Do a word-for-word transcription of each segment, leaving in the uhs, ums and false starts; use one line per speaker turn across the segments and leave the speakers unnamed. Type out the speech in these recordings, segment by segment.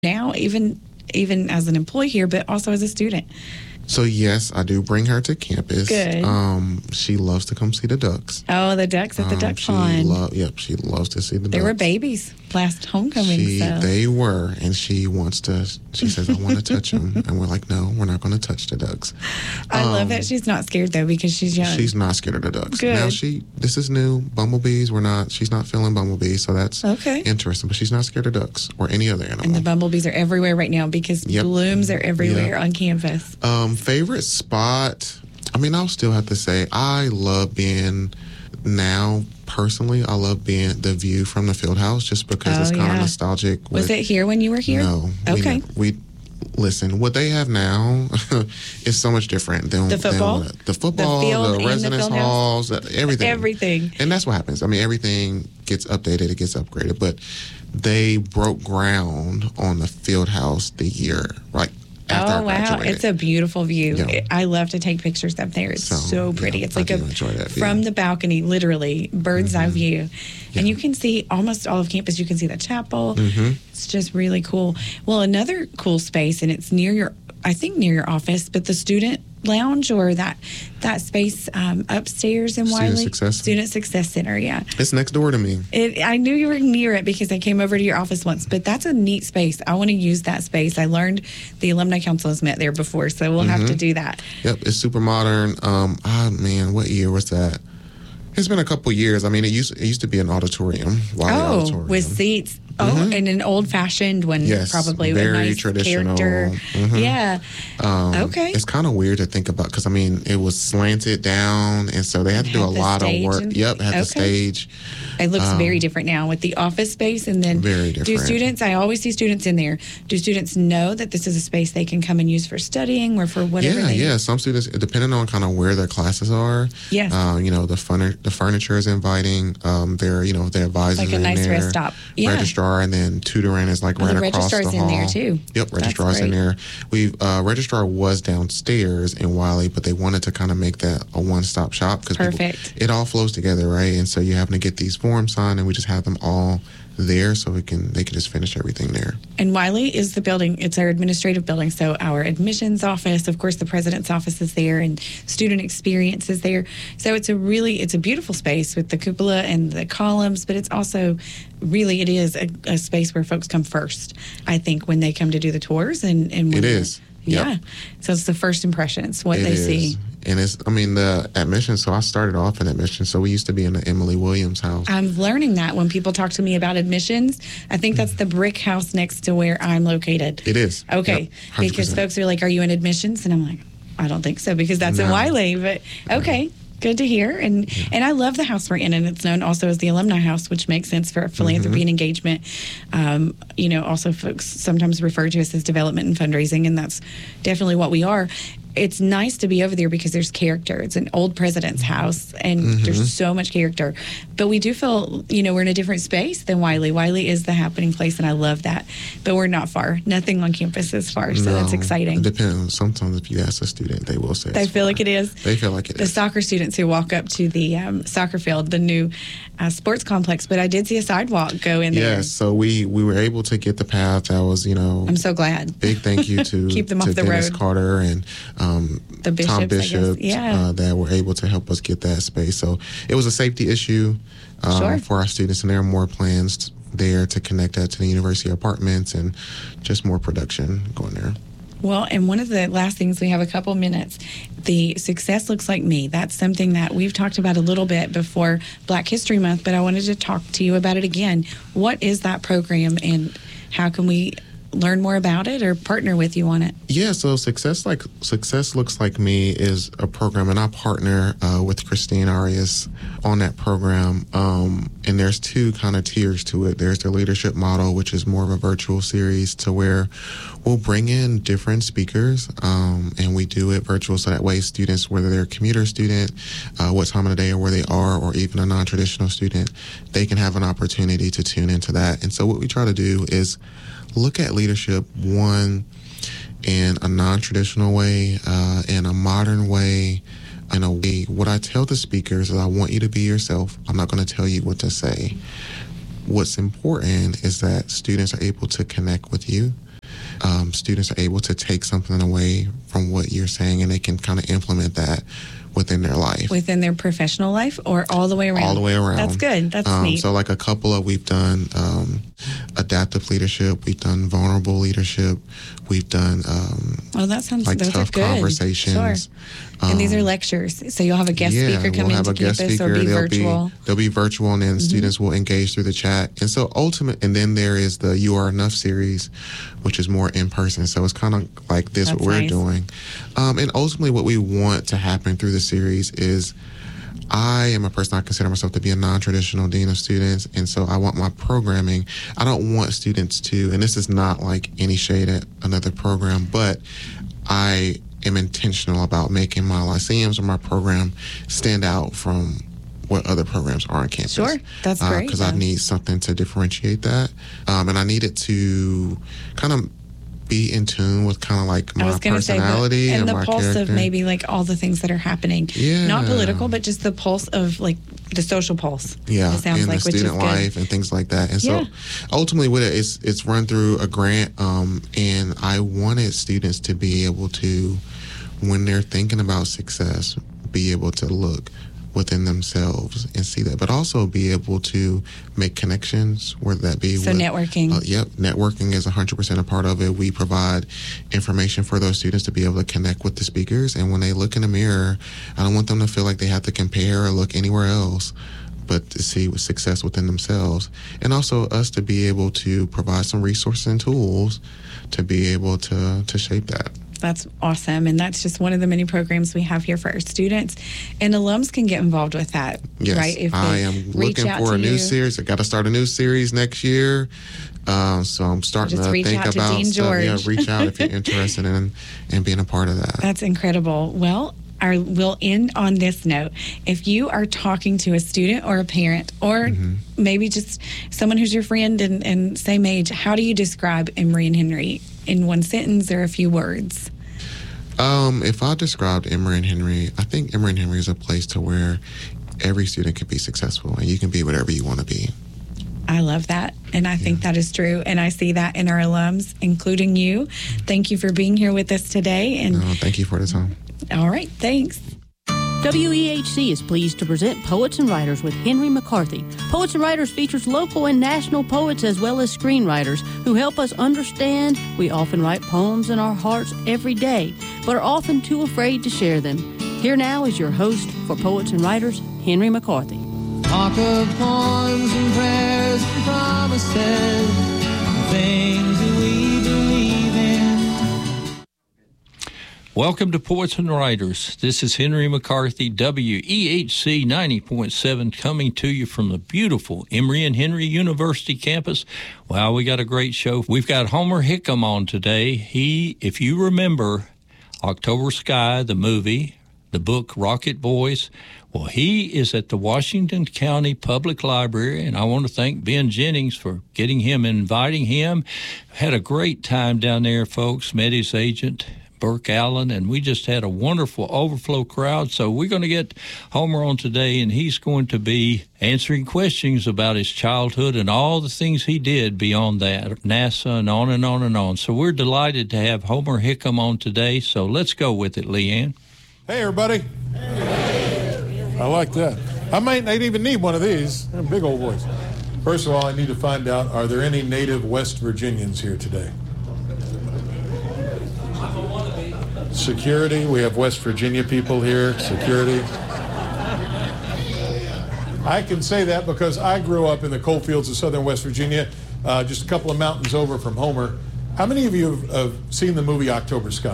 now, even even as an employee here, but also as a student.
So yes, I do bring her to campus.
Good.
Um, she loves to come see the ducks.
Oh, the ducks at the
Um,
duck
she
pond.
Lo- yep, she loves to see the
They
ducks.
were babies last homecoming.
She,
so.
They were, and she wants to. She says, "I want to touch them," and we're like, "No, we're not going to touch the ducks."
I
Um,
love that she's not scared though because she's young.
She's not scared of the ducks.
Good.
Now she, this is new. Bumblebees, we're not. She's not feeling bumblebees, so that's
Okay.
interesting. But she's not scared of ducks or any other animal.
And the bumblebees are everywhere right now because
Yep.
blooms are everywhere
Yep.
on campus.
Um, favorite spot? I mean, I'll still have to say I love being now. Personally, I love being the view from the field house just because
Oh,
it's kind of
yeah.
nostalgic.
Was
with-
it here when you were here?
No.
Okay.
We, we listen. What they have now is so much different than
The football?
Than what, the football,
The field
the,
and the
residence
field house?
halls, everything.
Everything.
And that's what happens. I mean, everything gets updated, it gets upgraded. But they broke ground on the field house the year, like after I
Oh, wow.
graduated.
It's a beautiful view.
Yeah.
I love to take pictures up there. It's so,
So,
pretty.
yeah,
it's
I
like a
do enjoy that view.
from the balcony, literally, bird's eye view. And
Yeah.
you can see almost all of campus. You can see the chapel.
Mhm.
It's just really cool. Well, another cool space, and it's near your, I think near your office, but the student lounge or that that space um, upstairs in
Student
Wiley.
Success.
Student Success Center, yeah.
It's next door to me.
It, I knew you were near it because I came over to your office once, but that's a neat space. I want to use that space. I learned the alumni council has met there before, so we'll have to do that.
Yep, it's super modern. Um, ah, man, what year was that? It's been a couple years. I mean, it used it used to be an auditorium. Wiley
Oh,
auditorium.
with seats. Oh, and an old-fashioned one,
Yes,
probably with a
very
nice
traditional.
character.
Mhm.
Yeah.
Um,
Okay.
It's kind of weird to think about because, I mean, it was slanted down, and so they had to do
Had
a
the
lot of
stage
work.
and-
Yep, had
Okay.
the stage.
It looks
Um,
very different now with the office space, and then
Very
do
different.
students? I always see students in there. Do students know that this is a space they can come and use for studying or for whatever?
Yeah,
they
yeah. Some students, depending on kind of where their classes are,
Yes.
uh, you know, the furniture, the furniture is inviting. Um, their, you know, their advisors
Like a
in
nice
there,
rest stop. Yeah.
registrar, and then tutoring is like
Oh,
right
the
across the
registrar's
hall.
in there, too.
Yep,
That's
registrar's in
great.
there. We uh, registrar was downstairs in Wiley, but they wanted to kind of make that a one-stop shop because
Perfect.
it all flows together, right? And so you having to get these forms signed, and we just have them all there so we can they can just finish everything there.
And Wiley is the building, it's our administrative building. So our admissions office, of course, the president's office is there and student experience is there. So it's a really, it's a beautiful space with the cupola and the columns, but it's also really, it is a, a space where folks come first, I think, when they come to do the tours. And, and when
It
they're-
is. Yep.
Yeah. So it's the first impression. It's what
It
they
is.
see.
And it's, I mean, the admission, so I started off in admission. So we used to be in the Emily Williams house.
I'm learning that when people talk to me about admissions. I think that's the brick house next to where I'm located.
It is.
Okay.
Yep, one hundred
Because
percent.
folks are like, are you in admissions? And I'm like, I don't think so because that's in
No.
Wiley. But okay. Good to hear. And and I love the house we're in. And it's known also as the Alumni House, which makes sense for philanthropy
Mm-hmm.
and engagement. Um, you know, also folks sometimes refer to us as development and fundraising. And that's definitely what we are. It's nice to be over there because there's character. It's an old president's house, and
Mm-hmm.
there's so much character. But we do feel, you know, we're in a different space than Wiley. Wiley is the happening place, and I love that. But we're not far. Nothing on campus is far, so that's
No,
exciting.
It depends. Sometimes if you ask a student, they will say
They
it's
feel
far.
like it is.
They feel like it
The
is.
soccer students who walk up to the um, soccer field, the new uh, sports complex, but I did see a sidewalk go in there.
Yes, so we we were able to get the path. That was, you know,
I'm so glad.
big thank you to
Keep them
to
off the
Dennis
road.
Carter and um,
The bishops, I
Tom
guess.
Bishop
Yeah.
uh, that were able to help us get that space. So it was a safety issue uh,
Sure.
for our students, and there are more plans there to connect that to the university apartments and just more production going there.
Well, and one of the last things, we have a couple minutes. The Success Looks Like Me. That's something that we've talked about a little bit before Black History Month, but I wanted to talk to you about it again. What is that program, and how can we learn more about it or partner with you on it?
Yeah, so success like success looks like me is a program, and I partner uh, with Christine Arias on that program. Um, and there's two kind of tiers to it. There's the leadership model, which is more of a virtual series to where we'll bring in different speakers, um, and we do it virtual, so that way students, whether they're a commuter student, uh, what time of the day or where they are, or even a non-traditional student, they can have an opportunity to tune into that. And so what we try to do is look at leadership, one, in a non-traditional way, uh, in a modern way, in a way. What I tell the speakers is I want you to be yourself. I'm not going to tell you what to say. What's important is that students are able to connect with you. um, students are able to take something away from what you're saying, and they can kind of implement that within their life.
Within their professional life, or all the way around?
All the way around.
That's good. That's
um,
neat.
So like a couple of, we've done um, adaptive leadership, we've done vulnerable leadership, we've done um,
oh, that sounds
like
those
tough
are good.
conversations.
Sure. And these are lectures, so you'll have a guest
yeah,
speaker come
we'll
into campus
speaker.
or be
they'll
virtual.
Be, they'll be virtual, and then mm-hmm. students will engage through the chat. And so ultimate, and then there is the You Are Enough series, which is more in person. So it's kind of like this,
That's
what we're
nice.
doing. Um, and ultimately what we want to happen through the series is, I am a person, I consider myself to be a non-traditional dean of students, and so I want my programming, I don't want students to, and this is not like any shade at another program, but I am intentional about making my lyceums or my program stand out from what other programs are on campus.
Sure, that's great.
Because uh, I need something to differentiate that, um, and I need it to kind of be in tune with kind of like my personality
say the, and,
and
the
my
pulse
character.
Of maybe like all the things that are happening.
Yeah.
Not political, but just the pulse of like the social pulse.
Yeah,
it sounds
and
like,
the student
which is
life
good.
And things like that. And
yeah.
so ultimately with it, it's, it's run through a grant, um, and I wanted students to be able to, when they're thinking about success, be able to look within themselves and see that, but also be able to make connections, whether that be
so
with,
networking.
Uh, yep, networking is one hundred percent a part of it. We provide information for those students to be able to connect with the speakers, and when they look in the mirror, I don't want them to feel like they have to compare or look anywhere else, but to see success within themselves. And also us to be able to provide some resources and tools to be able to, to shape that.
That's awesome. And that's just one of the many programs we have here for our students. And alums can get involved with that,
yes,
right? If
I am looking for a new you. series. I got to start a new series next year. Um, so I'm starting
just
to
reach
think
out
about
to Dean
stuff.
George.
Yeah, reach out if you're interested in, in being a part of that.
That's incredible. Well, Our, we'll end on this note. If you are talking to a student or a parent, or mm-hmm. maybe just someone who's your friend and, and same age, how do you describe Emory and Henry in one sentence or a few words?
Um, if I described Emory and Henry, I think Emory and Henry is a place to where every student can be successful and you can be whatever you want to be.
I love that, and I think yeah. that is true, and I see that in our alums, including you. Thank you for being here with us today. And
no, thank you for the time.
All right, thanks.
W E H C is pleased to present Poets and Writers with Henry McCarthy. Poets and Writers features local and national poets as well as screenwriters who help us understand we often write poems in our hearts every day, but are often too afraid to share them. Here now is your host for Poets and Writers, Henry McCarthy.
Talk of poems and prayers and promises, things that we believe in.
Welcome to Poets and Writers. This is Henry McCarthy, W E H C ninety point seven, coming to you from the beautiful Emory and Henry University campus. Wow, we got a great show. We've got Homer Hickam on today. He, if you remember October Sky, the movie, the book Rocket Boys, well, he is at the Washington County Public Library, and I want to thank Ben Jennings for getting him, inviting him. Had a great time down there, folks. Met his agent, Burke Allen, and we just had a wonderful overflow crowd. So we're going to get Homer on today, and he's going to be answering questions about his childhood and all the things he did beyond that, NASA and on and on and on. So we're delighted to have Homer Hickam on today. So let's go with it, Leanne.
Hey, everybody. I like that. I might not even need one of these. They're big old boys. First of all, I need to find out, are there any native West Virginians here today? Security, we have West Virginia people here. Security. I can say that because I grew up in the coal fields of southern West Virginia, uh, just a couple of mountains over from Homer. How many of you have, have seen the movie October Sky?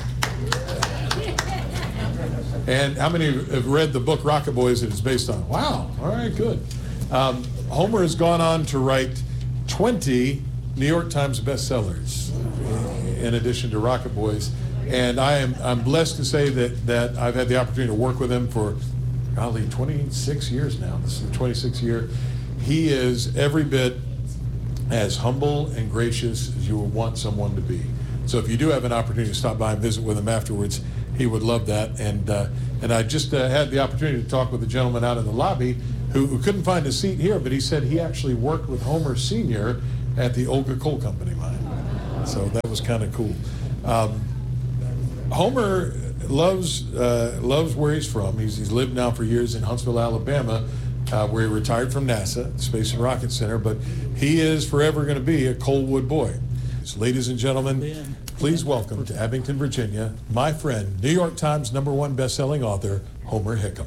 And how many have read the book Rocket Boys that it's based on? Wow, all right, good. Um, Homer has gone on to write twenty New York Times bestsellers in addition to Rocket Boys. And I am I'm blessed to say that, that I've had the opportunity to work with him for, golly, twenty-six years now. This is the twenty-sixth year. He is every bit as humble and gracious as you would want someone to be. So if you do have an opportunity to stop by and visit with him afterwards, he would love that. And uh, and I just uh, had the opportunity to talk with a gentleman out in the lobby who, who couldn't find a seat here, but he said he actually worked with Homer Senior at the Olga Coal Company mine. So that was kind of cool. Um, Homer loves uh, loves where he's from. He's, he's lived now for years in Huntsville, Alabama, uh, where he retired from NASA, Space and Rocket Center, but he is forever going to be a Coalwood boy. So, ladies and gentlemen, please welcome to Abington, Virginia, my friend, New York Times number one best-selling author, Homer Hickam.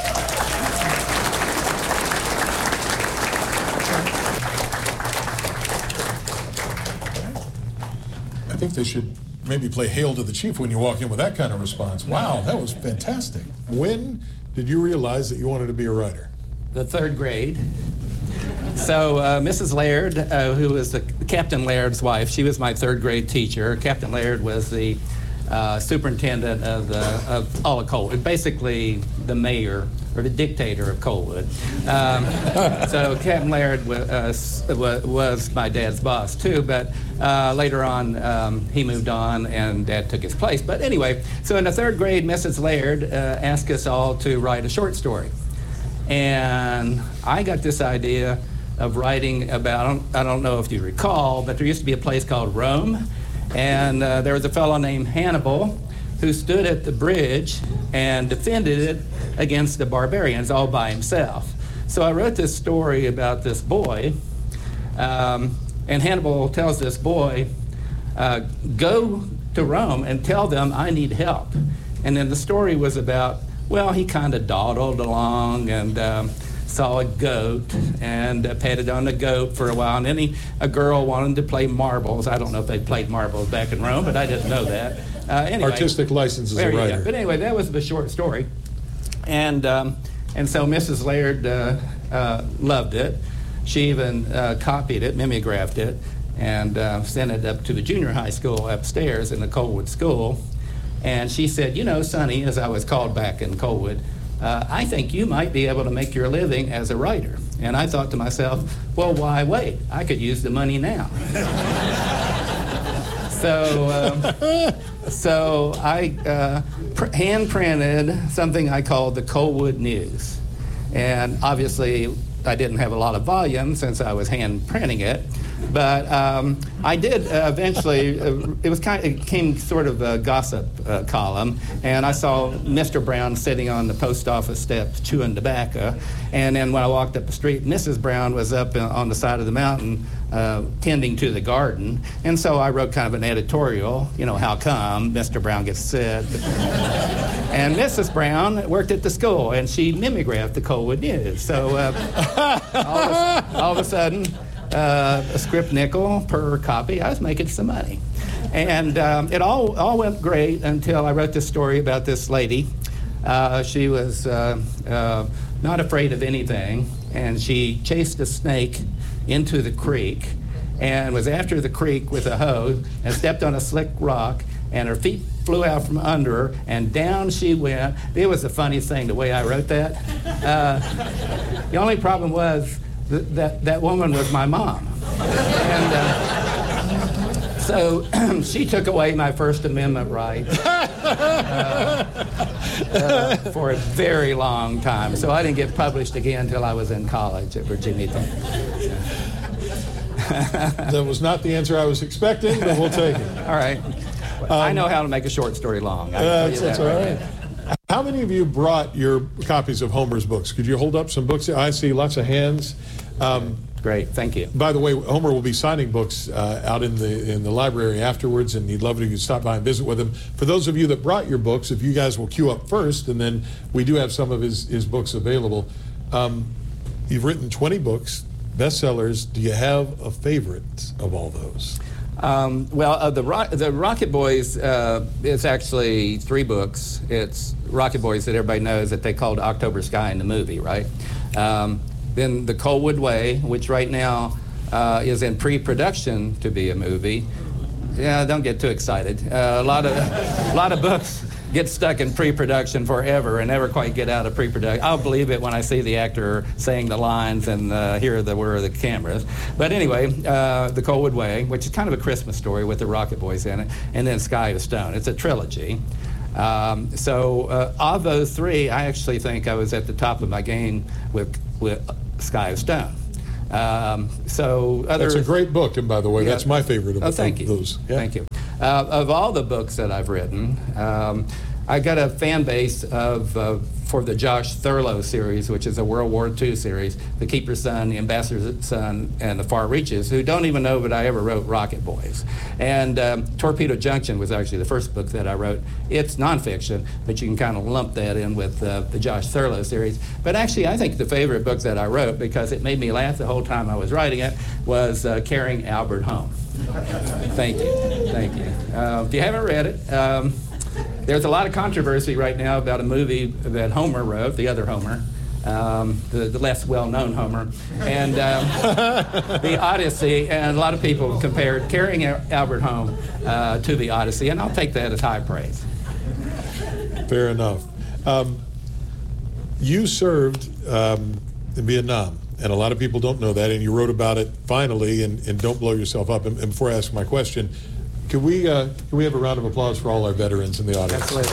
I think they should maybe play Hail to the Chief when you walk in with that kind of response. Wow, that was fantastic. When did you realize that you wanted to be a writer?
The third grade. So uh, Missus Laird, uh, who was the Captain Laird's wife, she was my third grade teacher. Captain Laird was the uh, superintendent of, the, of all of Coalwood, basically the mayor or the dictator of Coalwood. Um, so Captain Laird was, uh, was my dad's boss too, but uh, later on um, he moved on and Dad took his place. But anyway, so in the third grade, Missus Laird uh, asked us all to write a short story. And I got this idea of writing about, I don't, I don't know if you recall, but there used to be a place called Rome, and uh, there was a fellow named Hannibal who stood at the bridge and defended it against the barbarians all by himself. So I wrote this story about this boy, um, and Hannibal tells this boy, uh, go to Rome and tell them I need help. And then the story was about, well, he kind of dawdled along and um, saw a goat and uh, petted on the goat for a while. And then he, a girl wanted to play marbles. I don't know if they played marbles back in Rome, but I didn't know that. Uh, anyway,
Artistic license as a writer.
Yeah. But anyway, that was the short story. And, um, and so Missus Laird uh, uh, loved it. She even uh, copied it, mimeographed it, and uh, sent it up to the junior high school upstairs in the Coalwood school. And she said, you know, Sonny, as I was called back in Coalwood, uh, I think you might be able to make your living as a writer. And I thought to myself, well, why wait? I could use the money now. so, um, so I uh, pr- hand-printed something I called the Coalwood News. And obviously, I didn't have a lot of volume since I was hand-printing it. But um, I did uh, eventually, uh, it was kind of, it became sort of a gossip uh, column, and I saw Mister Brown sitting on the post office steps chewing tobacco, and then when I walked up the street, Missus Brown was up on the side of the mountain uh, tending to the garden, and so I wrote kind of an editorial, you know, how come Mister Brown gets sick. And Missus Brown worked at the school, and she mimeographed the Coalwood News, so uh, all, of, all of a sudden, Uh, a script nickel per copy, I was making some money. And um, it all, all went great until I wrote this story about this lady. Uh, she was uh, uh, not afraid of anything, and she chased a snake into the creek and was after the creek with a hoe and stepped on a slick rock, and her feet flew out from under her, and down she went. It was the funniest thing, the way I wrote that. Uh, the only problem was That, that woman was my mom. And uh, so she took away my First Amendment rights uh, uh, for a very long time. So I didn't get published again until I was in college at Virginia Tech.
That was not the answer I was expecting, but we'll take it.
All right. Um, I know how to make a short story long. I
uh,
that's
that all right. right. How many of you brought your copies of Homer's books? Could you hold up some books? I see lots of hands. Um,
Great, thank you.
By the way, Homer will be signing books uh, out in the in the library afterwards, and he'd love it if you could stop by and visit with him. For those of you that brought your books, if you guys will queue up first, and then we do have some of his, his books available. Um, you've written twenty books, bestsellers. Do you have a favorite of all those?
Um, well, uh, the, Ro- the Rocket Boys, uh, it's actually three books. It's Rocket Boys that everybody knows that they called October Sky in the movie, right? Um, then The Coalwood Way, which right now uh, is in pre-production to be a movie. Yeah, don't get too excited. Uh, a lot of a lot of books get stuck in pre-production forever and never quite get out of pre-production. I'll believe it when I see the actor saying the lines and uh, hear the whir of the cameras. But anyway, uh, The Coalwood Way, which is kind of a Christmas story with the Rocket Boys in it, and then Sky of Stone. It's a trilogy. Um, so uh, of those three, I actually think I was at the top of my game with, with Sky of Stone. Um, so other,
That's a great book, and by the way,
Yeah.
that's my favorite of,
oh, thank
of
you.
those. Yeah.
Thank you. Uh, of all the books that I've written, um, I got a fan base of uh, for the Josh Thurlow series, which is a World War Two series, The Keeper's Son, The Ambassador's Son, and The Far Reaches, who don't even know that I ever wrote Rocket Boys. And um, Torpedo Junction was actually the first book that I wrote. It's nonfiction, but you can kind of lump that in with uh, the Josh Thurlow series. But actually, I think the favorite book that I wrote, because it made me laugh the whole time I was writing it, was uh, Carrying Albert Home. Thank you. Thank you. Uh, if you haven't read it, um, there's a lot of controversy right now about a movie that Homer wrote, the other Homer, um, the, the less well-known Homer, and um, the Odyssey, and a lot of people compared Carrying Albert Home uh, to the Odyssey, and I'll take that as high praise.
Fair enough. Um, you served um, in Vietnam, and a lot of people don't know that, and you wrote about it finally, and, and don't blow yourself up. And, and before I ask my question, Can we, uh, can we have a round of applause for all our veterans in the audience?
Absolutely.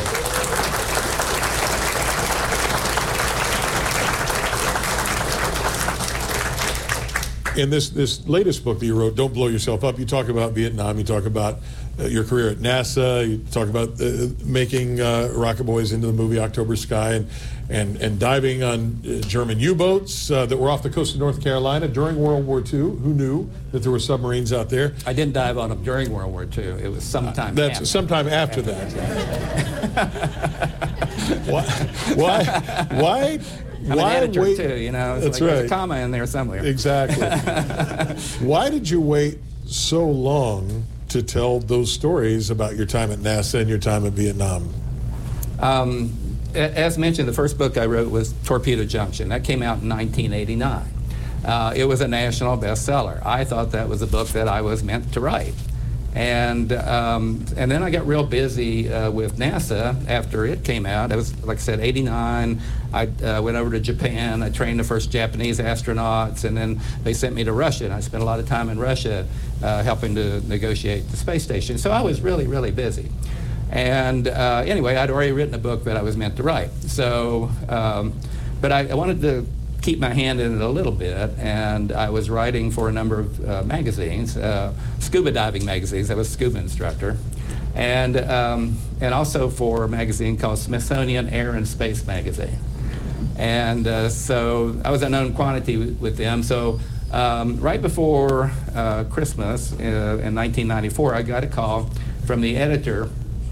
In this, this latest book that you wrote, Don't Blow Yourself Up, you talk about Vietnam, you talk about uh, your career at NASA, you talk about uh, making uh, Rocket Boys into the movie October Sky, and, and, and diving on uh, German U-boats uh, that were off the coast of North Carolina during World War Two. Who knew that there were submarines out there?
I didn't dive on them during World War Two. It was sometime
That's
after.
sometime after that. why? Why? Why?
I'm
why
an editor
wait?
too, you know. It's
That's
like
right.
There's a comma in there somewhere.
Exactly. Why did you wait so long to tell those stories about your time at NASA and your time in Vietnam?
Um, a- as mentioned, the first book I wrote was Torpedo Junction. That came out in nineteen eighty-nine. Uh, it was a national bestseller. I thought that was a book that I was meant to write. And um, and then I got real busy uh, with NASA after it came out. It was, like I said, eighty-nine. I uh, went over to Japan. I trained the first Japanese astronauts, and then they sent me to Russia. And I spent a lot of time in Russia uh, helping to negotiate the space station. So I was really, really busy. And uh, anyway, I'd already written a book that I was meant to write. So, um, but I, I wanted to keep my hand in it a little bit, and I was writing for a number of uh, magazines, uh, scuba diving magazines. I was a scuba instructor, and um, and also for a magazine called Smithsonian Air and Space Magazine. And uh, so I was a known quantity with, with them. So um, right before uh, Christmas uh, in nineteen ninety-four, I got a call from the editor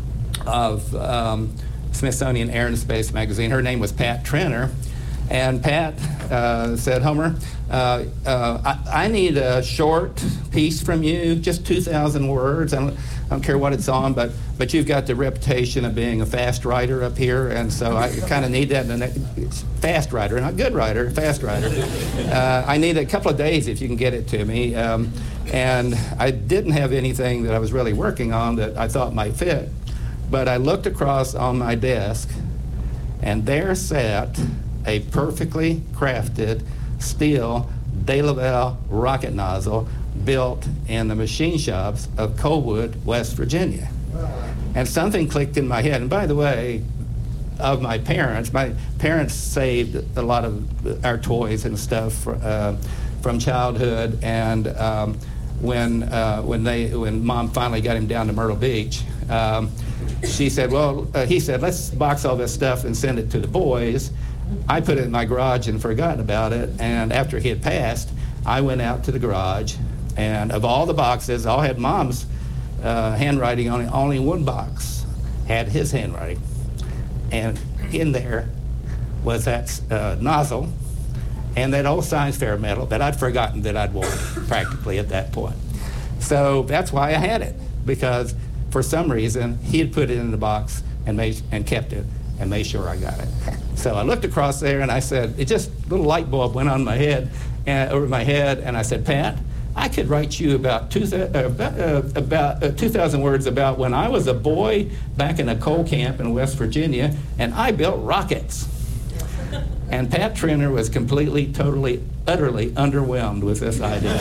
of um, Smithsonian Air and Space Magazine. Her name was Pat Trenner. And Pat uh, said, Homer, uh, uh, I, I need a short piece from you, just two thousand words. I don't, I don't care what it's on, but, but you've got the reputation of being a fast writer up here, and so I kind of need that. And it's fast writer, not good writer, fast writer. Uh, I need a couple of days if you can get it to me. Um, and I didn't have anything that I was really working on that I thought might fit. But I looked across on my desk, and there sat a perfectly crafted steel De La Valle rocket nozzle built in the machine shops of Coalwood, West Virginia. And something clicked in my head. And by the way, of my parents, my parents saved a lot of our toys and stuff uh, from childhood. And um, when uh, when they when Mom finally got him down to Myrtle Beach, um, she said, "Well," uh, he said, "let's box all this stuff and send it to the boys." I put it in my garage and forgotten about it, and after he had passed, I went out to the garage, and of all the boxes, all had Mom's uh, handwriting on it. Only one box had his handwriting, and in there was that uh, nozzle and that old science fair medal that I'd forgotten that I'd worn practically at that point. So that's why I had it, because for some reason he had put it in the box and made and kept it and made sure I got it. So I looked across there and I said, it just, a little light bulb went on my head, and over my head, and I said, Pat, I could write you about two, uh, about, uh, about uh, two thousand words about when I was a boy back in a coal camp in West Virginia, and I built rockets. And Pat Trenner was completely, totally, utterly underwhelmed with this idea.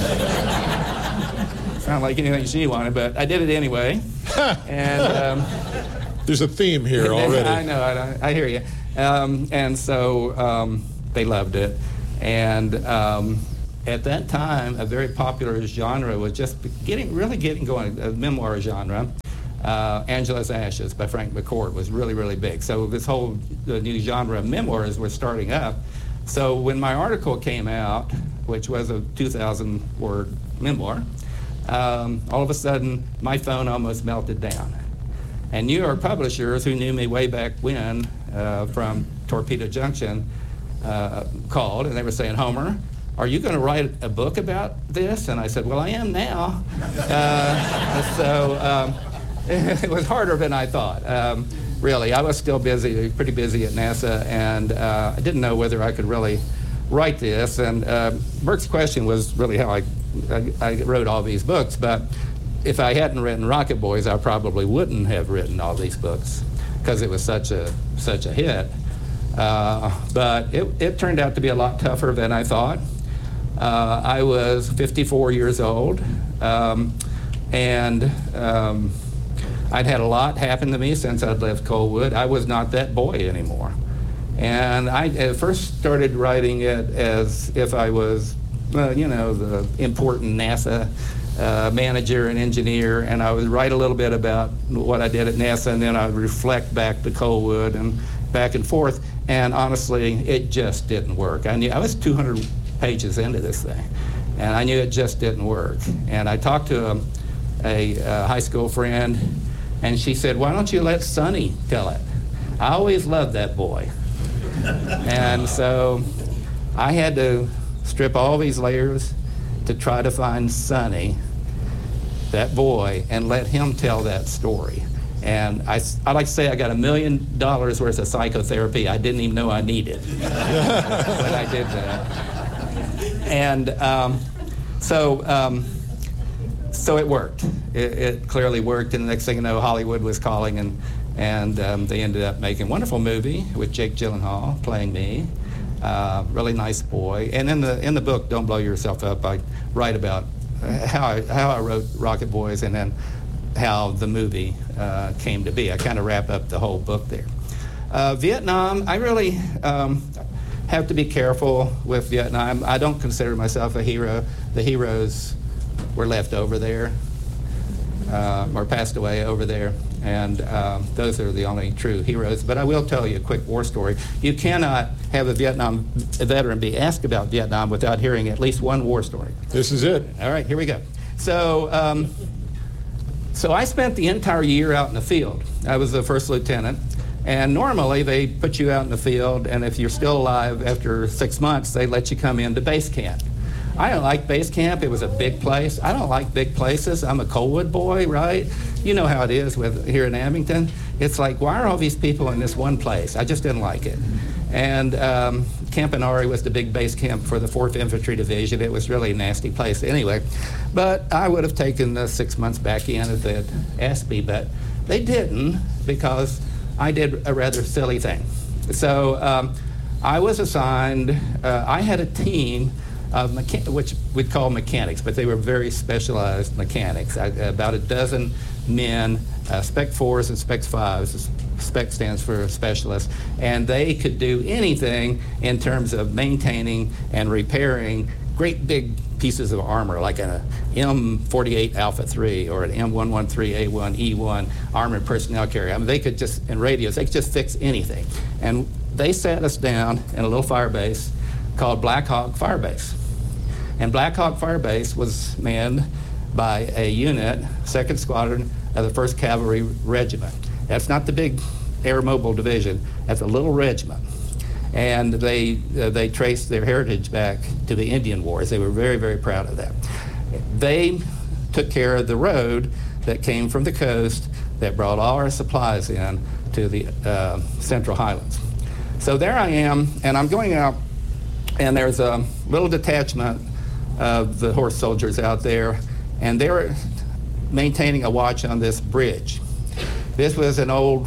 Sound like anything she wanted, but I did it anyway. And um,
There's a theme here already.
I know, I, I hear you. Um, and so um, they loved it. And um, at that time, a very popular genre was just getting, really getting going, a memoir genre. Uh, Angela's Ashes by Frank McCourt was really, really big. So this whole uh, new genre of memoirs was starting up. So when my article came out, which was a two thousand word memoir, um, all of a sudden my phone almost melted down. And New York publishers who knew me way back when uh, from Torpedo Junction uh, called, and they were saying, Homer, are you going to write a book about this? And I said, well, I am now. Uh, so um, it was harder than I thought. Um, really, I was still busy, pretty busy at NASA, and uh, I didn't know whether I could really write this. And uh, Burke's question was really how I, I, I wrote all these books. But if I hadn't written Rocket Boys, I probably wouldn't have written all these books because it was such a such a hit. Uh, but it, it turned out to be a lot tougher than I thought. Uh, I was fifty-four years old, um, and um, I'd had a lot happen to me since I'd left Coalwood. I was not that boy anymore. And I at first started writing it as if I was, uh, you know, the important NASA uh, manager and engineer, and I would write a little bit about what I did at NASA, and then I would reflect back to Coalwood and back and forth. And honestly, it just didn't work. I knew I was two hundred pages into this thing, and I knew it just didn't work. And I talked to a, a, a high school friend, and she said, why don't you let Sonny tell it? I always loved that boy. And so I had to strip all these layers to try to find Sonny, that boy, and let him tell that story. And I, I like to say I got a million dollars worth of psychotherapy I didn't even know I needed when I did that. And um, so um, so it worked. It, it clearly worked, and the next thing you know, Hollywood was calling, and and um, they ended up making a wonderful movie with Jake Gyllenhaal playing me. Uh, really nice boy. And in the in the book, Don't Blow Yourself Up, I write about how I, how I wrote Rocket Boys, and then how the movie uh, came to be. I kind of wrap up the whole book there. Uh, Vietnam, I really um, have to be careful with Vietnam. I don't consider myself a hero. The heroes were left over there, uh, or passed away over there, and um, those are the only true heroes. But I will tell you a quick war story. You cannot have a Vietnam a veteran be asked about Vietnam without hearing at least one war story.
This is it.
All right, here we go. So, um, so I spent the entire year out in the field. I was the first lieutenant, and normally they put you out in the field, and if you're still alive after six months, they let you come into base camp. I don't like base camp. It was a big place. I don't like big places. I'm a Coalwood boy, right? You know how it is with here in Abington. It's like, why are all these people in this one place? I just didn't like it. And um, Camp Inari was the big base camp for the fourth Infantry Division. It was really a nasty place anyway. But I would have taken the six months back in if they'd asked me, but they didn't, because I did a rather silly thing. So um, I was assigned, uh, I had a team of mecha- which we'd call mechanics, but they were very specialized mechanics. I, about a dozen men, uh, Spec fours and Spec fives. Spec stands for specialist, and they could do anything in terms of maintaining and repairing great big pieces of armor, like an M forty-eight Alpha three or an M one thirteen A one E one armored personnel carrier. I mean, they could just, and radios, they could just fix anything. And they sat us down in a little fire base called Black Hawk Fire Base. And Black Hawk Fire Base was manned by a unit, second Squadron of the first Cavalry Regiment. That's not the big air mobile division. That's a little regiment. And they uh, they traced their heritage back to the Indian Wars. They were very, very proud of that. They took care of the road that came from the coast that brought all our supplies in to the uh, Central Highlands. So there I am, and I'm going out, and there's a little detachment of the horse soldiers out there, and they're maintaining a watch on this bridge. This was an old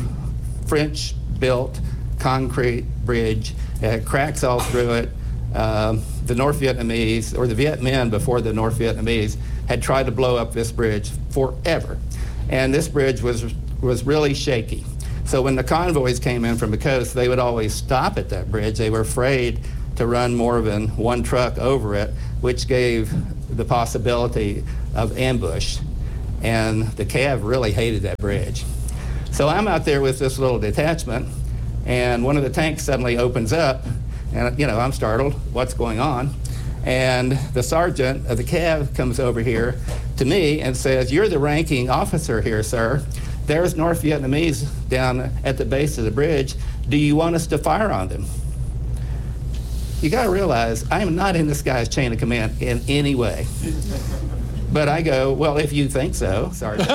French-built concrete bridge. It had cracks all through it. Um, the North Vietnamese, or the Viet Minh before the North Vietnamese, had tried to blow up this bridge forever. And this bridge was, was really shaky. So when the convoys came in from the coast, they would always stop at that bridge. They were afraid to run more than one truck over it which gave the possibility of ambush. And the Cav really hated that bridge. So I'm out there with this little detachment, and one of the tanks suddenly opens up, and you know, I'm startled, what's going on? And the sergeant of the Cav comes over here to me and says, "You're the ranking officer here, sir. There's North Vietnamese down at the base of the bridge. Do you want us to fire on them?" You gotta realize, I am not in this guy's chain of command in any way. But I go, "Well, if you think so, Sergeant."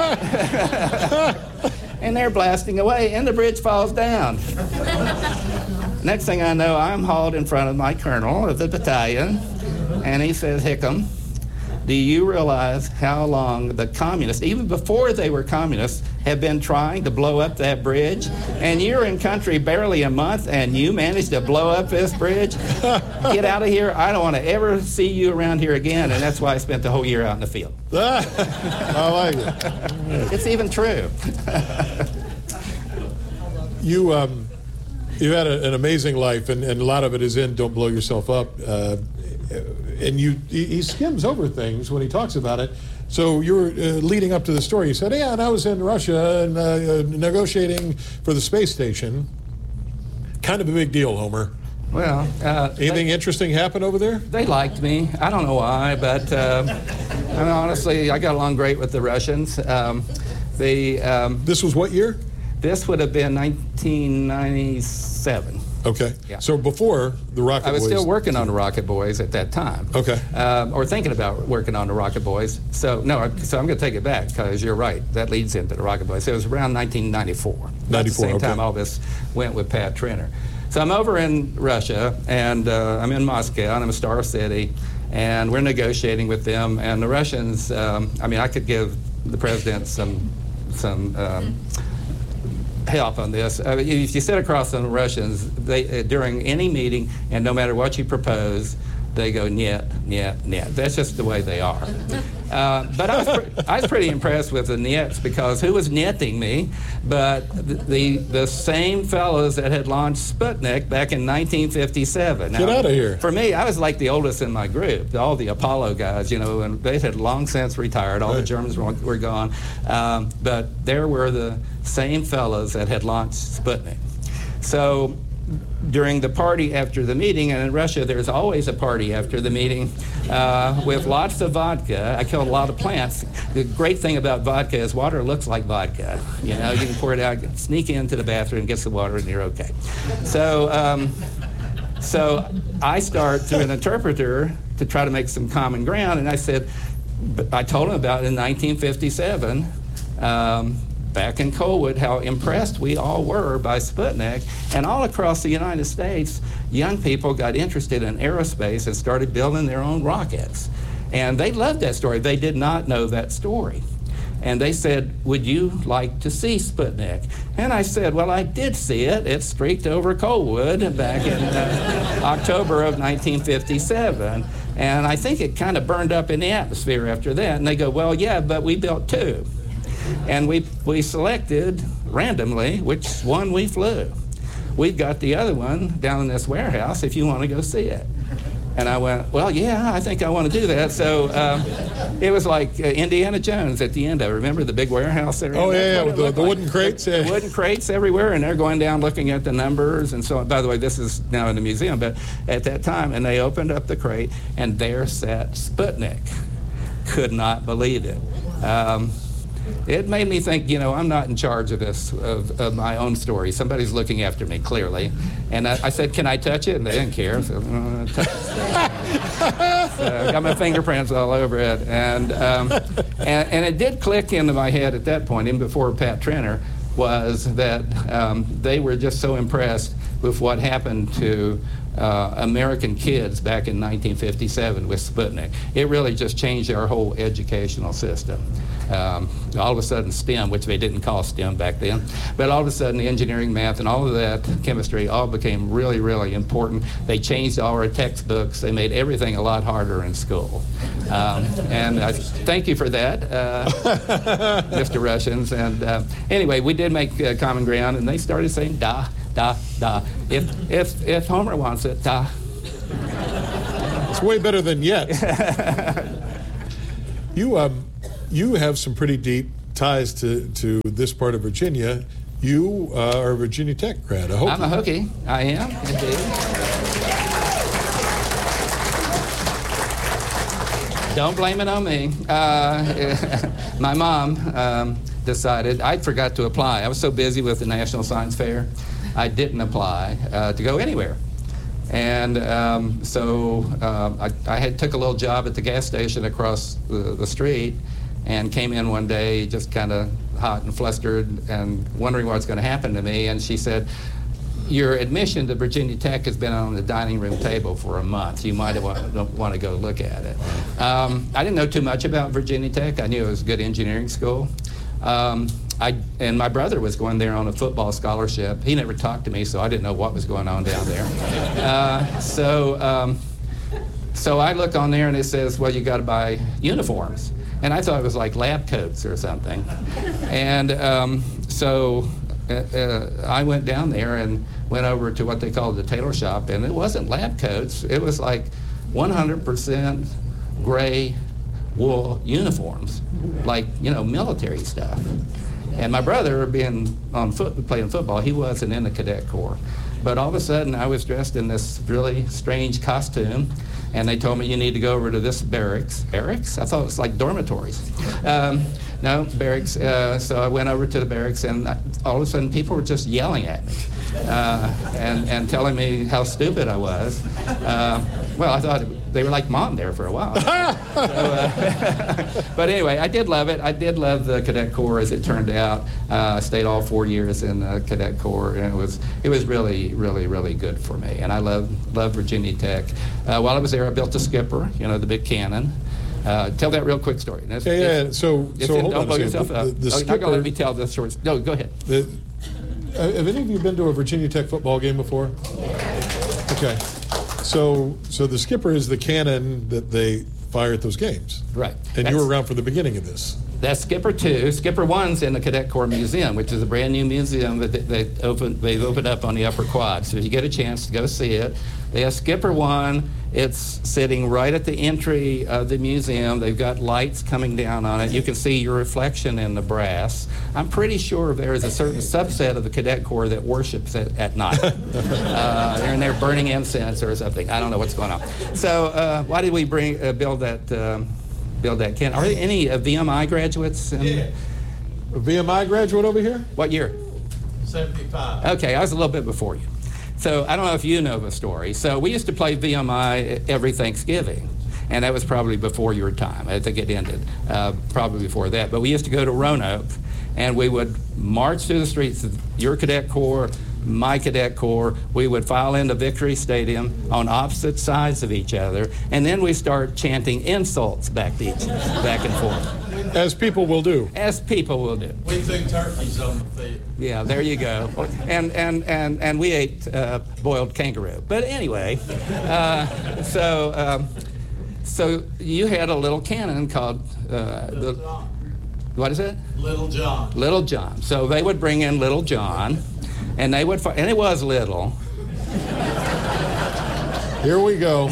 And they're blasting away, and the bridge falls down. Next thing I know, I'm hauled in front of my colonel of the battalion, and he says, "Hickam, do you realize how long the communists, even before they were communists, have been trying to blow up that bridge? And you're in country barely a month, and you managed to blow up this bridge? Get out of here. I don't want to ever see you around here again." And that's why I spent the whole year out in the field.
I like it.
It's even true.
You, um, you had a, an amazing life, and, and a lot of it is in Don't Blow Yourself Up. Uh, and you, he, he skims over things when he talks about it. So you were uh, leading up to the story. You said, "Yeah, and I was in Russia and uh, uh, negotiating for the space station." Kind of a big deal, Homer.
Well, uh,
anything
they,
interesting happen over there?
They liked me. I don't know why, but uh, I mean, honestly, I got along great with the Russians. Um, the um,
this was what year?
This would have been nineteen ninety-seven.
Okay.
Yeah.
So before the Rocket Boys.
I was
Boys.
still working on the Rocket Boys at that time.
Okay.
Um, or thinking about working on the Rocket Boys. So no, so I'm going to take it back because you're right. That leads into the Rocket Boys. So it was around nineteen ninety-four.
ninety-four.
At the same
okay.
time, all this went with Pat Trenner. So I'm over in Russia, and uh, I'm in Moscow, and I'm in Star City, and we're negotiating with them. And the Russians, um, I mean, I could give the president some some. Um, help on this. I mean, if you sit across from the Russians, they uh, during any meeting, and no matter what you propose, they go niet, niet, niet. That's just the way they are. Uh, but I was, pre- I was pretty impressed with the niets, because who was nieting me but the, the the same fellows that had launched Sputnik back in nineteen fifty-seven. Now,
Get out of here.
For me, I was like the oldest in my group, all the Apollo guys, you know, and they had long since retired. All
right.
the Germans were, were gone. Um, but there were the same fellows that had launched Sputnik. So during the party after the meeting, and in Russia there's always a party after the meeting uh, with lots of vodka. I killed a lot of plants. The great thing about vodka is water looks like vodka. You know, you can pour it out, sneak into the bathroom, get some water, and you're okay. So, um, so I start through an interpreter to try to make some common ground, and I said, I told him about it in nineteen fifty-seven. Um, back in Colwood, how impressed we all were by Sputnik. And all across the United States, young people got interested in aerospace and started building their own rockets. And they loved that story. They did not know that story. And they said, "Would you like to see Sputnik?" And I said, "Well, I did see it. It streaked over Colwood back in uh, October of nineteen fifty-seven. And I think it kind of burned up in the atmosphere after that." And they go, "Well, yeah, but we built two. And we we selected randomly which one we flew. We've got the other one down in this warehouse if you want to go see it." And I went, "Well, yeah, I think I want to do that." So um, it was like uh, Indiana Jones at the end of it. Remember the big warehouse there?
Oh,
That's
yeah, yeah,
what it
with the,
looked
the
like.
wooden crates.
The,
Yeah.
the wooden crates everywhere, and they're going down looking at the numbers and so on. By the way, this is now in the museum, but at that time, and they opened up the crate, and there sat Sputnik. Could not believe it. Um, It made me think, you know, I'm not in charge of this, of, of my own story. Somebody's looking after me, clearly. And I, I said, "Can I touch it?" And they didn't care. So, uh, touch it. So I got my fingerprints all over it. And, um, and, and it did click into my head at that point, even before Pat Trenner, was that um, they were just so impressed with what happened to uh, American kids back in nineteen fifty-seven with Sputnik. It really just changed our whole educational system. Um, all of a sudden STEM, which they didn't call STEM back then, but all of a sudden engineering, math, and all of that, chemistry, all became really, really important. They changed all our textbooks. They made everything a lot harder in school. Um, and I thank you for that, uh, Mister Russians. And uh, anyway, we did make uh, common ground, and they started saying da, da, da. If, if, if Homer wants it, da.
It's way better than yet. you um, you have some pretty deep ties to, to this part of Virginia. You uh, are a Virginia Tech grad, a Hokie.
I'm a Hokie. I am, indeed. Don't blame it on me. Uh, my mom um, decided, I forgot to apply. I was so busy with the National Science Fair, I didn't apply uh, to go anywhere. And um, so uh, I, I had took a little job at the gas station across the, the street and came in one day just kind of hot and flustered and wondering what's going to happen to me. And she said, your admission to Virginia Tech has been on the dining room table for a month. You might want, want to go look at it. Um, I didn't know too much about Virginia Tech. I knew it was a good engineering school. Um, I, and my brother was going there on a football scholarship. He never talked to me, so I didn't know what was going on down there. Uh, so, um, so I look on there and it says, well, you got to buy uniforms. And I thought it was like lab coats or something. And um, so uh, uh, I went down there and went over to what they called the tailor shop, and it wasn't lab coats. It was like one hundred percent gray wool uniforms, like, you know, military stuff. And my brother, being on foot, playing football, he wasn't in the cadet corps. But all of a sudden, I was dressed in this really strange costume, and they told me you need to go over to this barracks. Barracks? I thought it was like dormitories. Um, no, barracks. Uh, so I went over to the barracks, and all of a sudden, people were just yelling at me uh, and, and telling me how stupid I was. Uh, well, I thought they were like mom there for a while. so, uh, but anyway, I did love it. I did love the cadet corps, as it turned out. Uh, I stayed all four years in the cadet corps, and it was it was really, really, really good for me. And I love love Virginia Tech. Uh, while I was there, I built a skipper, you know, the big cannon. Uh, tell that real quick story.
If, yeah, yeah. So, so hold
don't
on
blow
a
yourself
second.
up.
The, the
oh,
skipper,
you're not gonna let me tell the short. No, go ahead.
The, uh, have any of you been to a Virginia Tech football game before? Okay. So, so the skipper is the cannon that they fire at those games.
Right.
And
That's,
you were around for the beginning of this.
That's Skipper two. Skipper one's in the Cadet Corps Museum, which is a brand new museum that they, they opened, they've opened up on the Upper Quad. So if you get a chance to go see it, they have Skipper one. It's sitting right at the entry of the museum. They've got lights coming down on it. You can see your reflection in the brass. I'm pretty sure there is a certain subset of the Cadet Corps that worships it at night. uh, they're in there burning incense or something. I don't know what's going on. So uh, why did we bring uh, build that um, build that cannon? Are there any uh, V M I graduates? In,
yeah. A V M I graduate over here?
What year?
seventy-five.
Okay, I was a little bit before you. So I don't know if you know the story. So we used to play V M I every Thanksgiving, and that was probably before your time. I think it ended uh, probably before that. But we used to go to Roanoke, and we would march through the streets of your cadet corps, my cadet corps. We would file into Victory Stadium on opposite sides of each other, and then we start chanting insults back to each, back and forth.
As people will do.
As people will do.
We threw turkeys on the field.
Yeah, there you go. And and and and we ate uh, boiled kangaroo. But anyway, uh, so um, so you had a little cannon called uh,
Little
the,
John.
What is it?
Little John.
Little John. So they would bring in Little John, and they would fi- and it was little.
Here we go.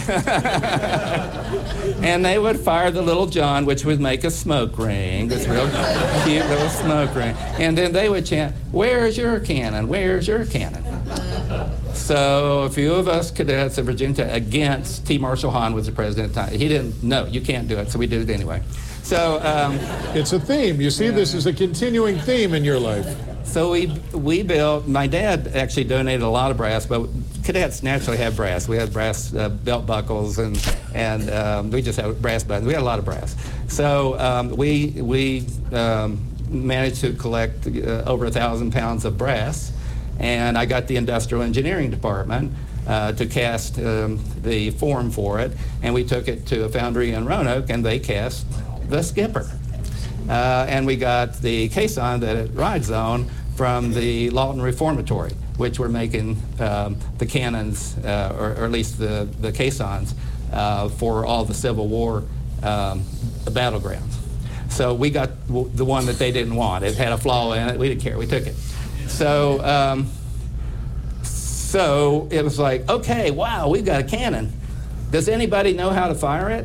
And they would fire the Little John, which would make a smoke ring, this real cute little smoke ring. And then they would chant, "Where's your cannon? Where's your cannon?" So a few of us cadets at Virginia Tech, against T. Marshall Hahn was the president at the time. He didn't, no, you can't do it, so we did it anyway. So um,
it's a theme. You see, yeah. This is a continuing theme in your life.
So we we built, my dad actually donated a lot of brass, but cadets naturally have brass. We had brass uh, belt buckles, and and um, we just have brass buttons. We had a lot of brass. So um, we we um, managed to collect uh, over a thousand pounds of brass, and I got the industrial engineering department uh, to cast um, the form for it, and we took it to a foundry in Roanoke, and they cast the skipper. Uh, and we got the caisson that it rides on from the Lawton Reformatory, which were making um, the cannons, uh, or, or at least the, the caissons, uh, for all the Civil War um, battlegrounds. So we got w- the one that they didn't want. It had a flaw in it. We didn't care. We took it. So, um, so it was like, okay, wow, we've got a cannon. Does anybody know how to fire it?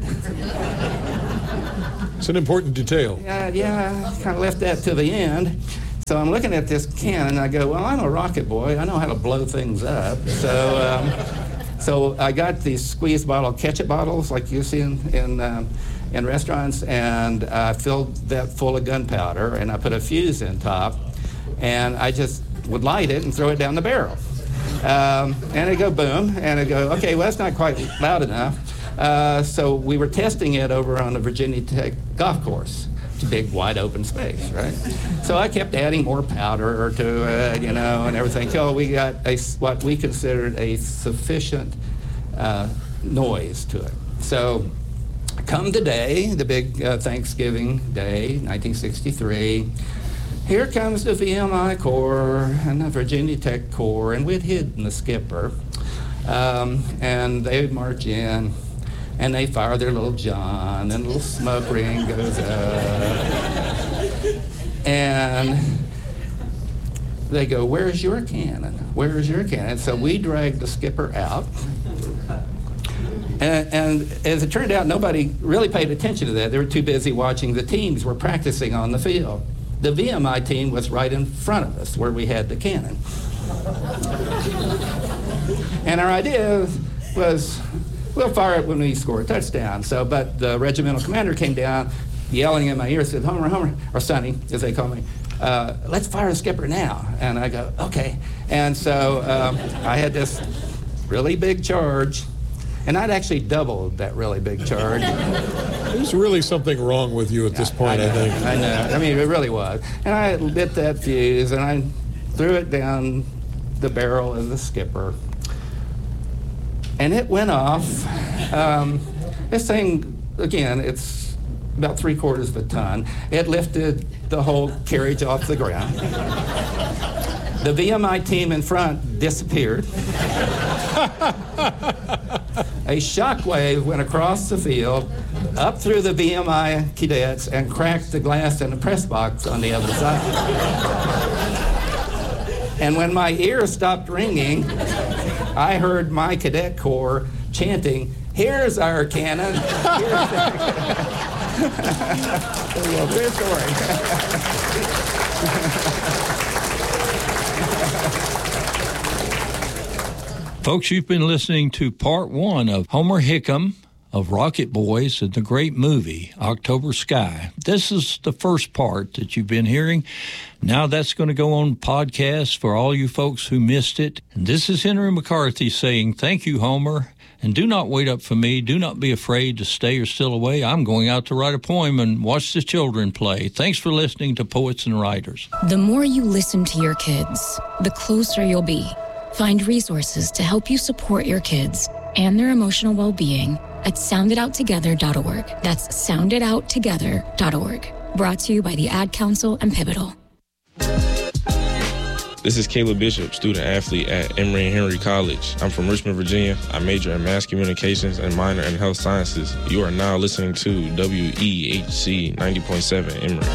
It's an important detail.
Yeah, yeah, I kind of left that to the end. So I'm looking at this cannon, and I go, well, I'm a rocket boy. I know how to blow things up. So um, so I got these squeeze bottle ketchup bottles like you see in, in, um, in restaurants, and I filled that full of gunpowder, and I put a fuse in top, and I just would light it and throw it down the barrel. Um, and it'd go boom, and it'd go, okay, well, that's not quite loud enough. Uh, so we were testing it over on the Virginia Tech golf course. It's a big, wide open space, right? So I kept adding more powder to it, you know, and everything, till we got a, what we considered a sufficient uh, noise to it. So come today, the big uh, Thanksgiving day, nineteen sixty-three, here comes the V M I Corps and the Virginia Tech Corps, and we'd hidden the skipper. Um, and they march in, and they fire their little John, and a little smoke ring goes up. And they go, where's your cannon? Where's your cannon? So we dragged the skipper out. And, and as it turned out, nobody really paid attention to that. They were too busy watching the teams were practicing on the field. The V M I team was right in front of us where we had the cannon. And our idea was, we'll fire it when we score a touchdown. So, but the regimental commander came down, yelling in my ear, said, Homer, Homer, or Sonny, as they call me, uh, let's fire the skipper now. And I go, okay. And so um, I had this really big charge, and I'd actually doubled that really big charge.
There's really something wrong with you at this point, I, know, I think.
I know. I mean, it really was. And I lit that fuse, and I threw it down the barrel of the skipper. And it went off. Um, this thing, again, it's about three quarters of a ton. It lifted the whole carriage off the ground. The V M I team in front disappeared. A shockwave went across the field, up through the V M I cadets, and cracked the glass in the press box on the other side. And when my ears stopped ringing, I heard my cadet corps chanting, here's our cannon. Here's our cannon. True story.
Folks, you've been listening to part one of Homer Hickam of Rocket Boys and the great movie, October Sky. This is the first part that you've been hearing. Now that's going to go on podcast for all you folks who missed it. And this is Henry McCarthy saying, thank you, Homer. And do not wait up for me. Do not be afraid to stay or still away. I'm going out to write a poem and watch the children play. Thanks for listening to Poets and Writers.
The more you listen to your kids, the closer you'll be. Find resources to help you support your kids and their emotional well-being at sound it out together dot org. That's sound it out together dot org. Brought to you by the Ad Council and Pivotal.
This is Caleb Bishop, student-athlete at Emory and Henry College. I'm from Richmond, Virginia. I major in mass communications and minor in health sciences. You are now listening to W E H C ninety point seven Emory.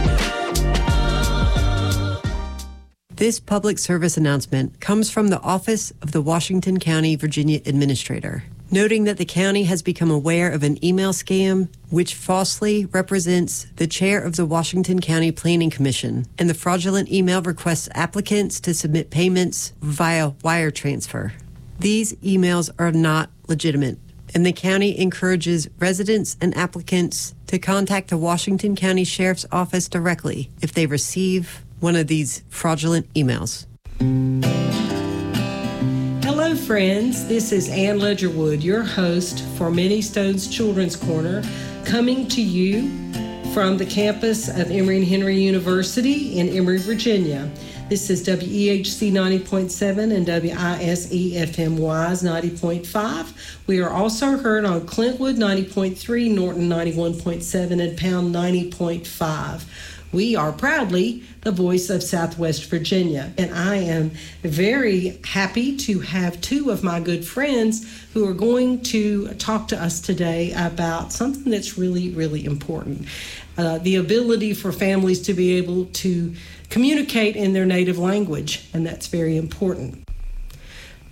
This public service announcement comes from the Office of the Washington County, Virginia Administrator, noting that the county has become aware of an email scam which falsely represents the chair of the Washington County Planning Commission, and the fraudulent email requests applicants to submit payments via wire transfer. These emails are not legitimate, and the county encourages residents and applicants to contact the Washington County Sheriff's Office directly if they receive one of these fraudulent emails.
Hello, friends. This is Ann Ledgerwood, your host for Minnie Stone's Children's Corner, coming to you from the campus of Emory and Henry University in Emory, Virginia. This is W E H C ninety point seven and W I S E F M Wise ninety point five. We are also heard on Clintwood ninety point three, Norton ninety-one point seven, and Pound ninety point five. We are proudly the voice of Southwest Virginia, and I am very happy to have two of my good friends who are going to talk to us today about something that's really, really important. Uh, the ability for families to be able to communicate in their native language, and that's very important.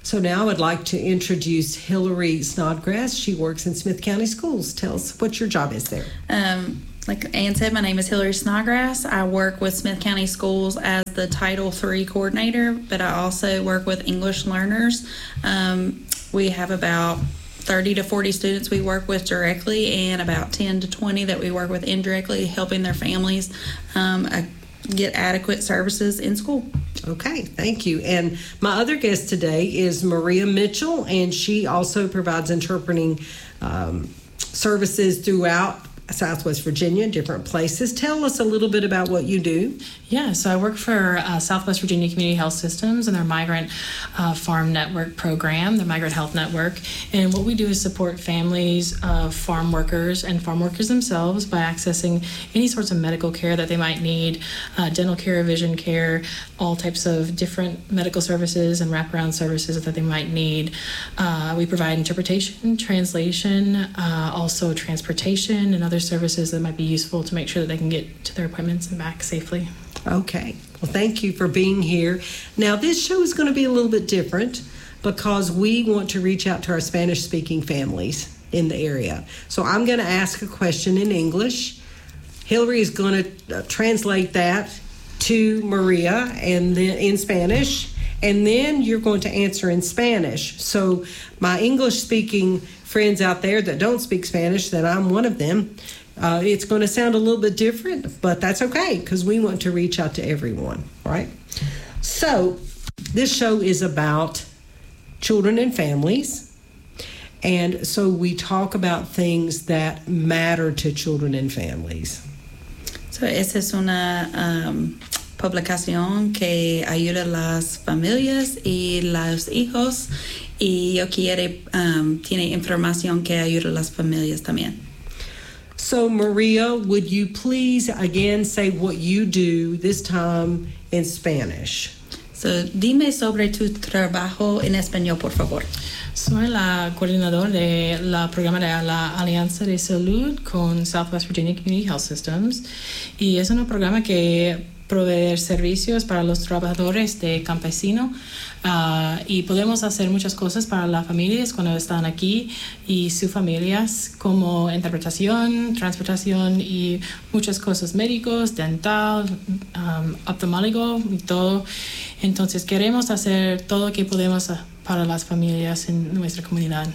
So now I would like to introduce Hillary Snodgrass. She works in Smith County Schools. Tell us what your job is there.
Um, like Ann said, my name is Hillary Snodgrass. I work with Smith County Schools as the Title three coordinator, but I also work with English learners. Um, we have about thirty to forty students we work with directly and about ten to twenty that we work with indirectly, helping their families um, get adequate services in school.
Okay, thank you. And my other guest today is Maria Mitchell, and she also provides interpreting um, services throughout Southwest Virginia, different places. Tell us a little bit about what you do.
Yeah, so I work for uh, Southwest Virginia Community Health Systems and their Migrant uh, Farm Network program, their Migrant Health Network. And what we do is support families of farm workers and farm workers themselves by accessing any sorts of medical care that they might need, uh, dental care, vision care, all types of different medical services and wraparound services that they might need. Uh, we provide interpretation, translation, uh, also transportation and other services that might be useful to make sure that they can get to their appointments and back safely.
Okay. Well, thank you for being here. Now, this show is going to be a little bit different because we want to reach out to our Spanish-speaking families in the area. So I'm going to ask a question in English. Hillary is going to uh, translate that to Maria and then in Spanish, and then you're going to answer in Spanish. So my English-speaking friends out there that don't speak Spanish, that I'm one of them, uh, it's going to sound a little bit different, but that's okay because we want to reach out to everyone, right? So this show is about children and families, and so we talk about things that matter to children and families.
So esa es una um, publicación que ayuda a las familias y los hijos, y yo quiere um, tiene información que ayuda a las familias también.
So Maria, would you please again say what you do, this time in Spanish?
So dime sobre tu trabajo en español, por favor.
Soy la coordinadora de la programa de la Alianza de Salud con Southwest Virginia Community Health Systems, y es un programa que provee servicios para los trabajadores de campesino, uh, y podemos hacer muchas cosas para las familias cuando están aquí y sus familias, como interpretación, transportación y muchas cosas, médicos, dental, um, oftalmólogo y todo. Entonces queremos hacer todo lo que podemos para las familias en nuestra comunidad.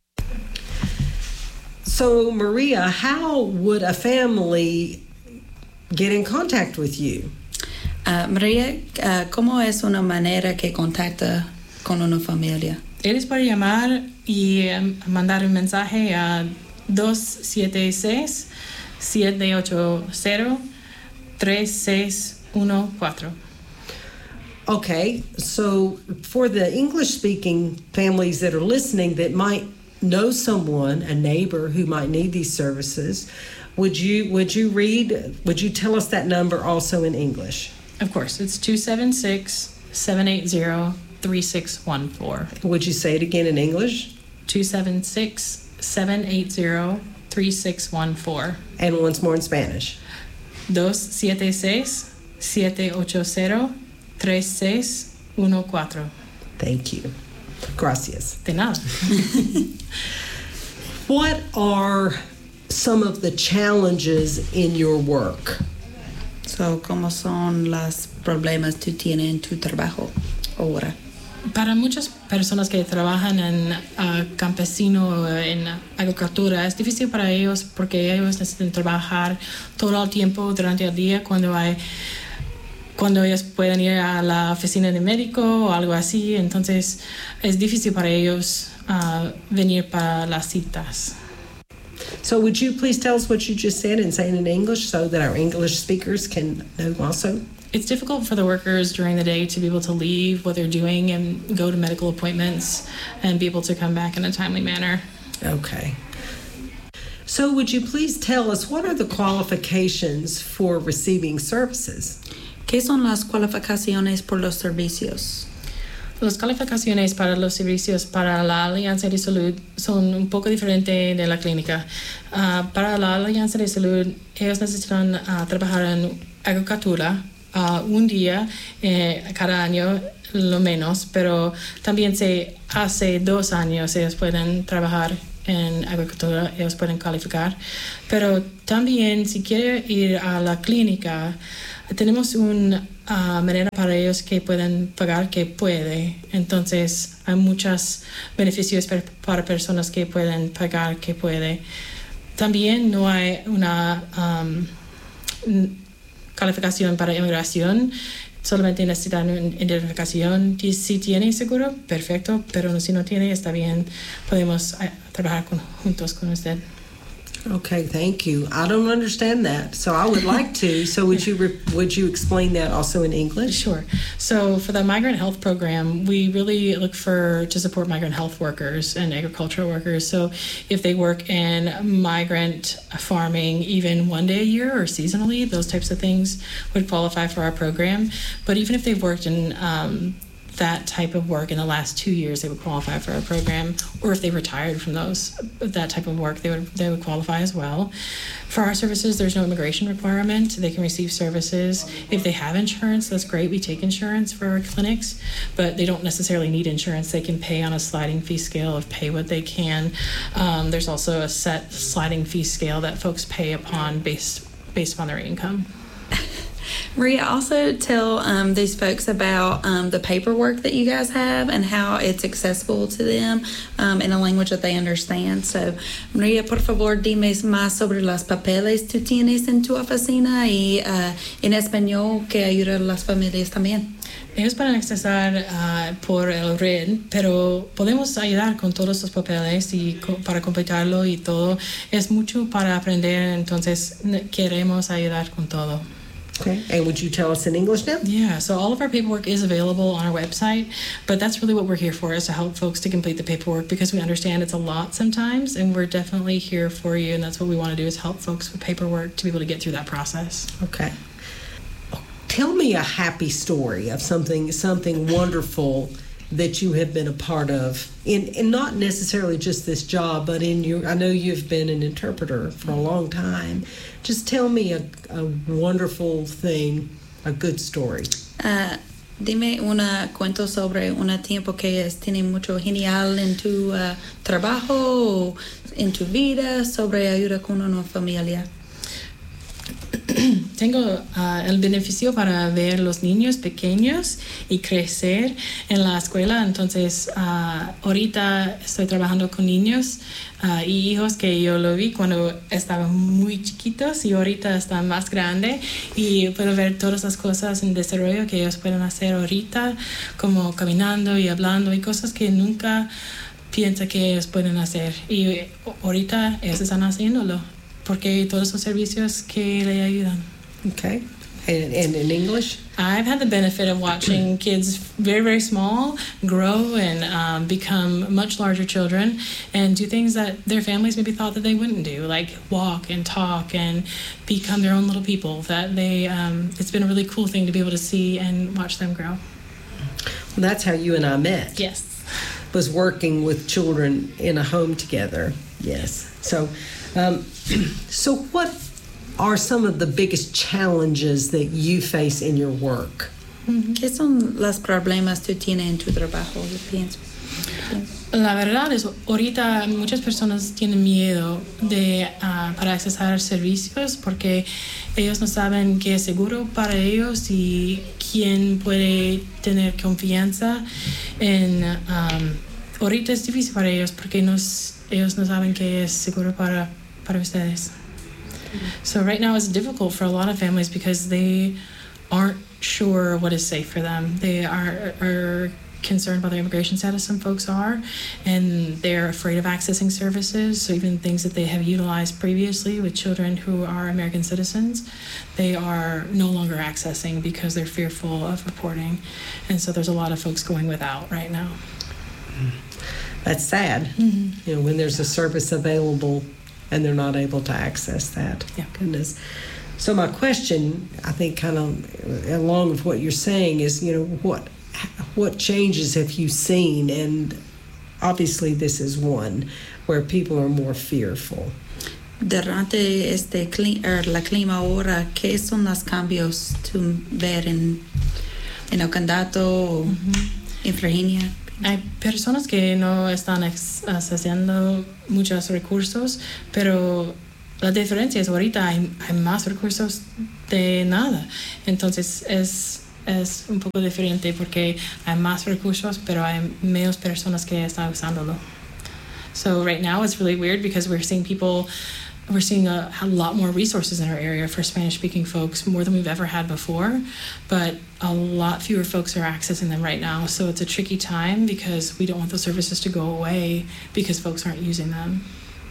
So Maria, how would a family get in contact with you?
Uh, Maria, uh, ¿cómo es una manera que contacta con una familia?
Eres para llamar y um, mandar un mensaje a dos siete seis, siete ocho cero, tres seis uno cuatro.
Okay, so for the English-speaking families that are listening that might know someone, a neighbor who might need these services, would you would you read, would you tell us that number also in English?
Of course, it's two seven six, seven eight zero, three six one four.
Would you say it again in English?
two seven six, seven eight zero, three six one four.
And once more in Spanish.
dos siete seis, siete ocho cero, tres seis uno cuatro.
Thank you. Gracias.
De nada.
What are some of the challenges in your work?
So, ¿cómo son los problemas que tú tienes en tu trabajo ahora?
Para muchas personas que trabajan en uh, campesino, en agricultura, es difícil para ellos porque ellos necesitan trabajar todo el tiempo durante el día cuando hay cuando ellos pueden ir a la oficina de médico o algo así. Entonces es difícil para ellos uh, venir para las citas.
So would you please tell us what you just said and say it in English so that our English speakers can know also?
It's difficult for the workers during the day to be able to leave what they're doing and go to medical appointments and be able to come back in a timely manner.
Okay. So would you please tell us what are the qualifications for receiving services?
¿Qué son las cualificaciones por los servicios?
Las calificaciones para los servicios para la Alianza de Salud son un poco diferentes de la clínica. Uh, para la Alianza de Salud, ellos necesitan uh, trabajar en agricultura, uh, un día eh, cada año lo menos, pero también se hace dos años ellos pueden trabajar en agricultura, ellos pueden calificar, pero también si quiere ir a la clínica, tenemos una uh, manera para ellos que pueden pagar que puede, entonces hay muchos beneficios per, para personas que pueden pagar que puede. También no hay una um, calificación para inmigración, solamente necesitan una identificación. Si tiene seguro, perfecto, pero si no tiene, está bien, podemos uh, trabajar con, juntos con usted.
Okay, thank you. I don't understand that, so I would like to. So would you re- would you explain that also in English?
Sure. So for the migrant health program, we really look for to support migrant health workers and agricultural workers. So if they work in migrant farming, even one day a year or seasonally, those types of things would qualify for our program. But even if they've worked in um, that type of work in the last two years, they would qualify for our program. Or if they retired from those that type of work, they would they would qualify as well. For our services, there's no immigration requirement. They can receive services. If they have insurance, that's great. We take insurance for our clinics, but they don't necessarily need insurance. They can pay on a sliding fee scale of pay what they can. Um, there's also a set sliding fee scale that folks pay upon based based upon their income.
Maria, also tell um, these folks about um, the paperwork that you guys have and how it's accessible to them um, in a language that they understand. So, Maria, por favor, dime más sobre los papeles que tú tienes en tu oficina y uh, en español que ayuda a las familias también.
Ellos pueden accesar uh, por el red, pero podemos ayudar con todos los papeles y co- para completarlo y todo. Es mucho para aprender, entonces queremos ayudar con todo.
Okay, and would you tell us in English now?
Yeah, so all of our paperwork is available on our website, but that's really what we're here for, is to help folks to complete the paperwork, because we understand it's a lot sometimes, and we're definitely here for you, and that's what we want to do, is help folks with paperwork to be able to get through that process.
Okay. Tell me a happy story of something something wonderful that you have been a part of, in, in not necessarily just this job, but in your, I know you've been an interpreter for a long time. Just tell me a, a wonderful thing, a good story.
Uh, dime un cuento sobre un tiempo que es, tiene mucho genial en tu uh, trabajo o en tu vida sobre ayuda con una familia.
Tengo uh, el beneficio para ver los niños pequeños y crecer en la escuela. Entonces, uh, ahorita estoy trabajando con niños uh, y hijos que yo lo vi cuando estaban muy chiquitos y ahorita están más grandes, y puedo ver todas las cosas en desarrollo que ellos pueden hacer ahorita, como caminando y hablando y cosas que nunca piensa que ellos pueden hacer. Y ahorita ellos están haciéndolo, porque todos los servicios que le ayudan.
Okay. And, and in English?
I've had the benefit of watching kids very, very small grow and um, become much larger children and do things that their families maybe thought that they wouldn't do, like walk and talk and become their own little people. That they, um, it's been a really cool thing to be able to see and watch them grow.
Well, that's how you and I met.
Yes.
Was working with children in a home together. Yes. So, um, so what are some of the biggest challenges that you face in your work?
¿Qué son los problemas que tú tienes en tu trabajo? Yo pienso.
La verdad es, ahorita muchas personas tienen miedo de uh, para accesar servicios porque ellos no saben qué es seguro para ellos y quién puede tener confianza en. Um, ahorita es difícil para ellos porque nos, ellos no saben qué es seguro para, para ustedes. So right now it's difficult for a lot of families because they aren't sure what is safe for them. They are, are concerned about their immigration status, some folks are, and they're afraid of accessing services. So even things that they have utilized previously with children who are American citizens, they are no longer accessing because they're fearful of reporting. And so there's a lot of folks going without right now.
That's sad. Mm-hmm. You know, when there's a service available and they're not able to access that.
Yeah.
Goodness. So my question, I think, kind of along with what you're saying, is, you know, what what changes have you seen? And obviously this is one where people are more fearful.
durante este cli- er, la clima ahora, ¿qué son los cambios tú ver en, en el condado o uh-huh. en Virginia?
Hay personas que no están ex- accediendo muchos recursos, pero la diferencia es ahorita hay, hay más recursos de nada. Entonces es, es un poco diferente porque hay más recursos, pero hay menos personas que están usándolo. So right now it's really weird because we're seeing people, we're seeing a, a lot more resources in our area for Spanish-speaking folks, more than we've ever had before, but a lot fewer folks are accessing them right now. So it's a tricky time because we don't want those services to go away because folks aren't using them.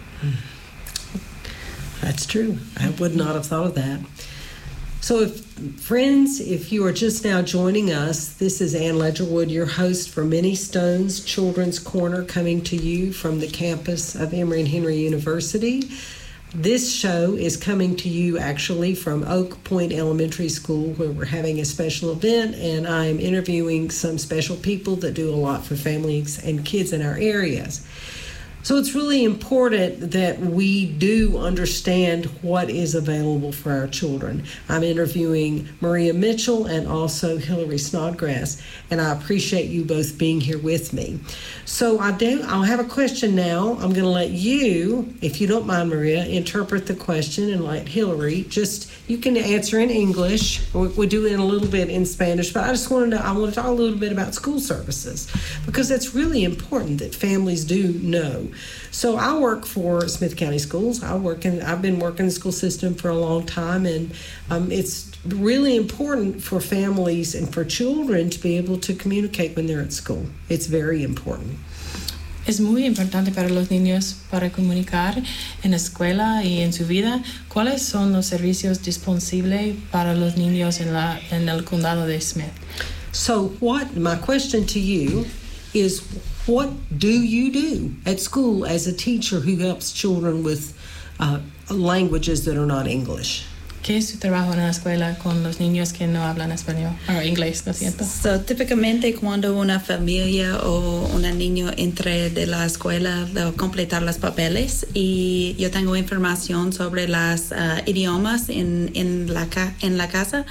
That's true. I would not have thought of that. So, if, friends, if you are just now joining us, this is Ann Ledgerwood, your host for Minnie Stone's Children's Corner, coming to you from the campus of Emory and Henry University. This show is coming to you actually from Oak Point Elementary School, where we're having a special event, and I'm interviewing some special people that do a lot for families and kids in our areas. So it's really important that we do understand what is available for our children. I'm interviewing Maria Mitchell and also Hillary Snodgrass, and I appreciate you both being here with me. So I do, I'll have a question now. I'm going to let you, if you don't mind, Maria, interpret the question, and let Hillary just, you can answer in English. We, we do it in a little bit in Spanish, but I just wanted to, I want to talk a little bit about school services because it's really important that families do know. So I work for Smith County Schools. I work in, I've been working in the school system for a long time, and um, it's really important for families and for children to be able to communicate when they're at school. It's very important.
Es muy importante para los niños para comunicar en la escuela y en su vida. ¿Cuáles son los servicios disponibles para los niños en, la, en el condado de Smith?
So what, my question to you is, what do you do at school as a teacher who helps children with uh, languages that are not English?
¿Qué es su trabajo en la escuela con los niños que no hablan español o inglés, lo siento?
So, típicamente cuando una familia o un niño entre de la escuela de completar los papeles y yo tengo información sobre los uh, idiomas en, en, la ca- en la casa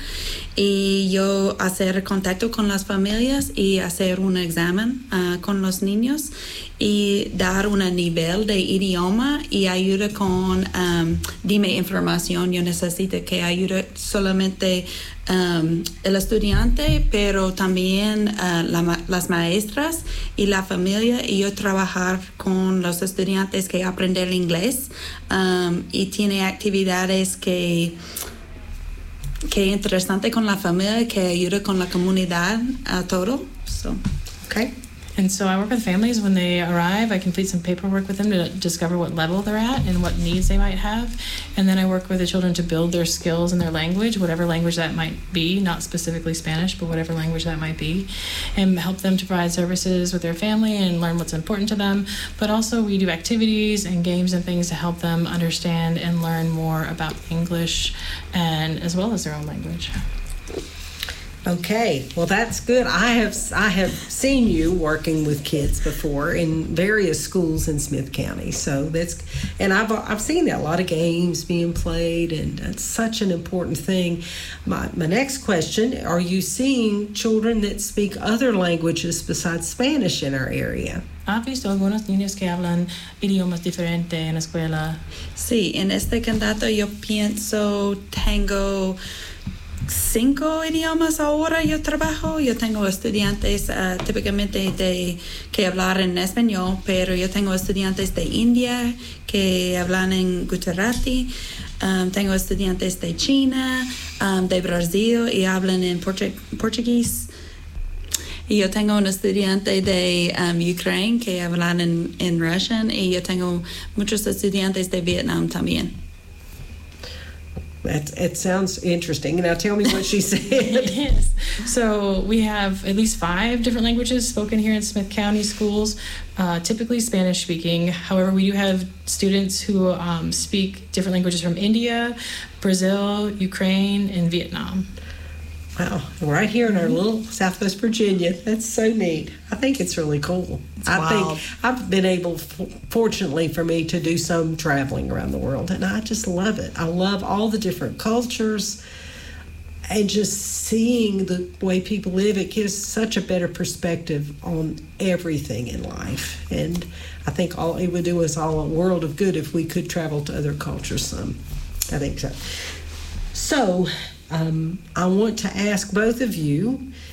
y yo hacer contacto con las familias y hacer un examen uh, con los niños y dar un nivel de idioma y ayuda con um, dime información, yo necesito que ayude solamente um, el estudiante, pero también uh, la, las maestras y la familia, y yo trabajar con los estudiantes que aprenden inglés um, y tiene actividades que que interesante con la familia, que ayuda con la comunidad a todo. So,
okay. And so I work with families when they arrive. I complete some paperwork with them to discover what level they're at and what needs they might have. And then I work with the children to build their skills in their language, whatever language that might be, not specifically Spanish, but whatever language that might be, and help them to provide services with their family and learn what's important to them. But also we do activities and games and things to help them understand and learn more about English and as well as their own language.
Okay, well that's good. I have I have seen you working with kids before in various schools in Smith County. So that's, and I've I've seen that, a lot of games being played, and that's such an important thing. My my next question: are you seeing children that speak other languages besides Spanish in our area?
¿Has visto algunos niños que hablan idiomas diferentes en la escuela?
Sí, en este candidato yo pienso tengo cinco idiomas ahora yo trabajo. Yo tengo estudiantes uh, típicamente de que hablan en español, pero yo tengo estudiantes de India que hablan en Gujarati. Um, tengo estudiantes de China, um, de Brasil y hablan en portu- portugués. Y yo tengo un estudiante de um, Ucrania que hablan en, en Russian, y yo tengo muchos estudiantes de Vietnam también.
That, it sounds interesting. Now tell me what she said.
Yes. So we have at least five different languages spoken here in Smith County schools, uh, typically Spanish speaking. However, we do have students who um, speak different languages from India, Brazil, Ukraine, and Vietnam.
Well, right here in our little Southwest Virginia, that's so neat. I think it's really cool.
It's
I
wild.
think I've been able, fortunately for me, to do some traveling around the world, and I just love it. I love all the different cultures, and just seeing the way people live. It gives such a better perspective on everything in life, and I think all it would do us all a world of good if we could travel to other cultures some. I think so. So. Um, I want to ask both of you